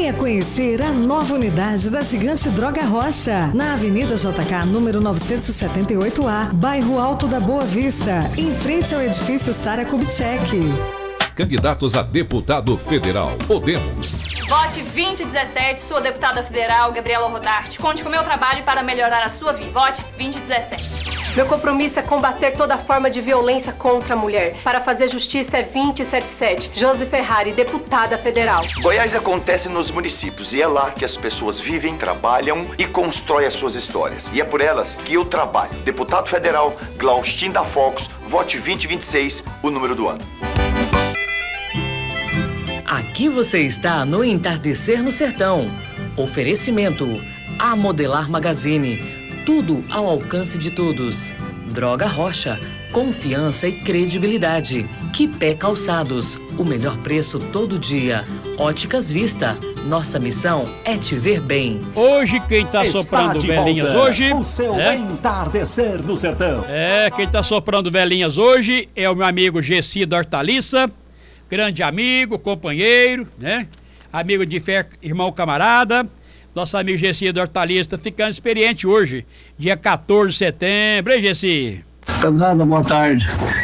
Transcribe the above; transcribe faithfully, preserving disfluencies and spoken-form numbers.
Venha conhecer a nova unidade da Gigante Droga Rocha, na Avenida J K, número novecentos e setenta e oito A, bairro Alto da Boa Vista, em frente ao edifício Sara Kubitschek. Candidatos a deputado federal. Podemos. Vote vinte dezessete, sua deputada federal, Gabriela Rodarte. Conte com o meu trabalho para melhorar a sua vida. Vote vinte dezessete. Meu compromisso é combater toda forma de violência contra a mulher. Para fazer justiça é vinte e setenta e sete. Josi Ferrari, deputada federal. Goiás acontece nos municípios e é lá que as pessoas vivem, trabalham e constroem as suas histórias. E é por elas que eu trabalho. Deputado federal, Glaustin da Fox, vote vinte vinte e seis, o número do ano. Aqui você está no Entardecer no Sertão. Oferecimento: A Modelar Magazine. Tudo ao alcance de todos. Droga Rocha. Confiança e credibilidade. Quipé Calçados. O melhor preço todo dia. Óticas Vista. Nossa missão é te ver bem. Hoje quem tá Está soprando velhinhas volta, hoje... O seu é? Entardecer no Sertão. É, quem tá soprando velhinhas hoje é o meu amigo Gessi da Hortaliça. Grande amigo, companheiro, né? Amigo de fé, irmão camarada. Nosso amigo Gessi da Hortaliça tá ficando experiente hoje, dia quatorze de setembro, hein, Gessi? Camarada, boa tarde.